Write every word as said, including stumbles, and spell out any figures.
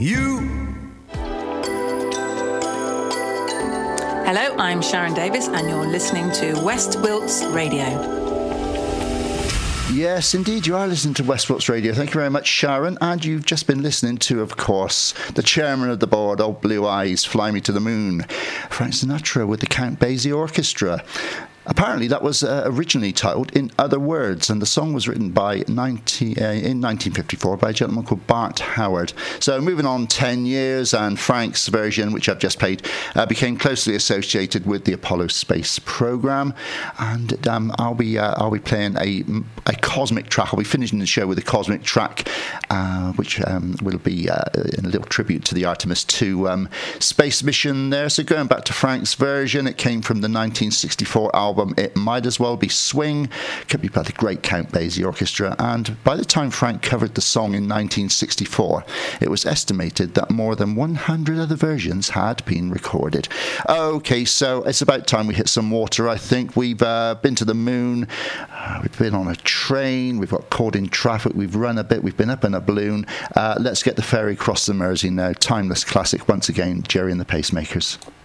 you. Hello, I'm Sharon Davis, and you're listening to West Wilts Radio. Yes, indeed, you are listening to West Wilts Radio. Thank you very much, Sharon. And you've just been listening to, of course, the chairman of the board, Old Blue Eyes, Fly Me to the Moon, Frank Sinatra with the Count Basie Orchestra. Apparently, that was uh, originally titled In Other Words, and the song was written by ninety, uh, in nineteen fifty-four by a gentleman called Bart Howard. So moving on ten years, and Frank's version, which I've just played, uh, became closely associated with the Apollo space program. And um, I'll be uh, I'll be playing a, a cosmic track. I'll be finishing the show with a cosmic track, uh, which um, will be uh, in a little tribute to the Artemis two um, space mission there. So going back to Frank's version, it came from the nineteen sixty-four album It Might As Well Be Swing, could be by the great Count Basie Orchestra. And by the time Frank covered the song in nineteen sixty-four, it was estimated that more than one hundred other versions had been recorded. Okay, so it's about time we hit some water, I think. We've uh, been to the moon, uh, we've been on a train, we've got caught in traffic, we've run a bit, we've been up in a balloon. Uh, let's get the ferry across the Mersey now. Timeless classic once again, Jerry and the Pacemakers.